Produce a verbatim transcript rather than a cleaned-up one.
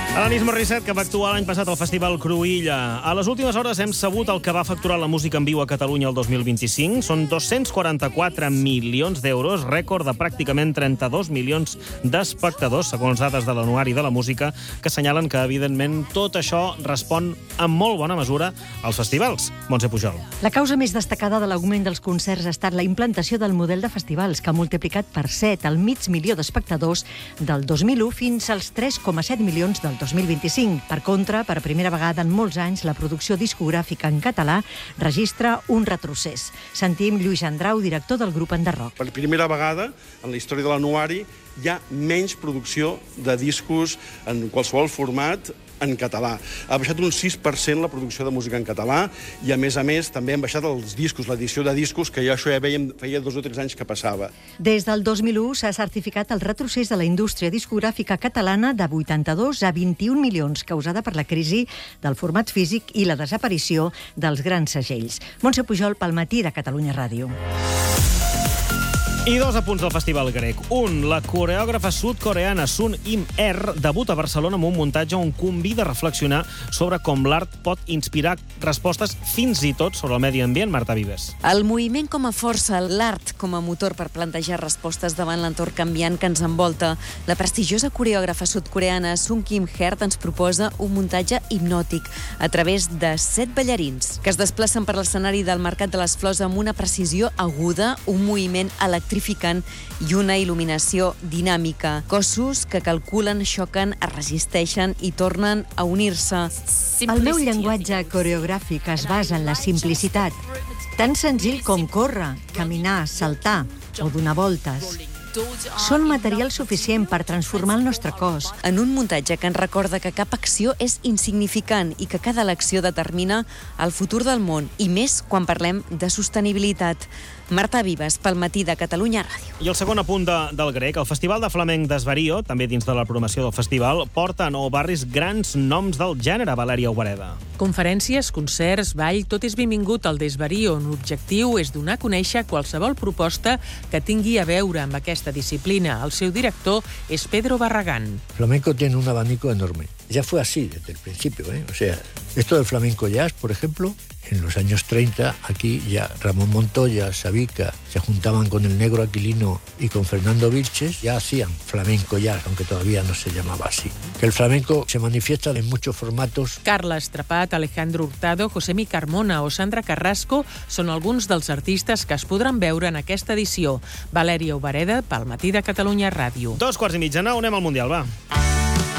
Alanis Morissette, que va actuar l'any passat al Festival Cruïlla. A les últimes hores hem sabut el que va facturar la música en viu a Catalunya el dos mil vint-i-cinc. Són dos-cents quaranta-quatre milions d'euros, rècord de pràcticament trenta-dos milions d'espectadors, segons dades de l'Anuari de la Música, que assenyalen que, evidentment, tot això respon en molt bona mesura als festivals. Montse Pujol. La causa més destacada de l'augment dels concerts ha estat la implantació del model de festivals, que ha multiplicat per set el mig milió d'espectadors del dos mil u fins als tres coma set milions del dos mil vint-i-cinc. Per contra, per primera vegada en molts anys, la producció discogràfica en català registra un retrocés. Sentim Lluís Andrau, director del grup Enderrock. Per primera vegada en la història de l'Anuari hi ha menys producció de discos en qualsevol format en català. Ha baixat un sis per cent la producció de música en català i, a més a més, també han baixat els discos, l'edició de discos, que ja això ja veiem feia dos o tres anys que passava. Des del dos mil u s'ha certificat el retrocés de la indústria discogràfica catalana de vuitanta-dos a vint-i-un milions, causada per la crisi del format físic i la desaparició dels grans segells. Montse Pujol, pel Matí de Catalunya Ràdio. I dos apunts del Festival Grec. Un, la coreògrafa sud-coreana Sun Im-er debuta a Barcelona amb un muntatge on convida a reflexionar sobre com l'art pot inspirar respostes fins i tot sobre el medi ambient. Marta Vives. El moviment com a força, l'art com a motor per plantejar respostes davant l'entorn canviant que ens envolta. La prestigiosa coreògrafa sud-coreana Sun Im-er ens proposa un muntatge hipnòtic a través de set ballarins que es desplacen per l'escenari del Mercat de les Flors amb una precisió aguda, un moviment electrificant i una il·luminació dinàmica. Cossos que calculen, xoquen, es resisteixen i tornen a unir-se. El meu llenguatge coreogràfic es basa en la simplicitat. Tan senzill com córrer, caminar, saltar o donar voltes. Són material suficient per transformar el nostre cos. En un muntatge que ens recorda que cap acció és insignificant i que cada elecció determina el futur del món, i més quan parlem de sostenibilitat. Marta Vives, pel Matí de Catalunya Ràdio. I el segon apunt de, del Grec, el Festival de Flamenc d'Esvarío, també dins de la programació del festival, porta a Nou Barris grans noms del gènere. Valèria Obareda. Conferències, concerts, ball, tot és benvingut al Desvarío, on l'objectiu és donar a conèixer qualsevol proposta que tingui a veure amb aquesta disciplina. El seu director és Pedro Barragán. Flamenco tiene un abanico enorme. Ya fue así desde el principio, ¿eh? O sea, esto del flamenco jazz, por ejemplo, en los años treinta, aquí ya Ramón Montoya, Sabica, se juntaban con el Negro Aquilino y con Fernando Vilches, ya hacían flamenco jazz, aunque todavía no se llamaba así. Que el flamenco se manifiesta en muchos formatos. Carles Trapat, Alejandro Hurtado, Josemi Carmona o Sandra Carrasco són alguns dels artistes que es podran veure en aquesta edició. Valèria Obareda, pel Matí de Catalunya Ràdio. Dos quarts i mitja, nou, anem al Mundial, va.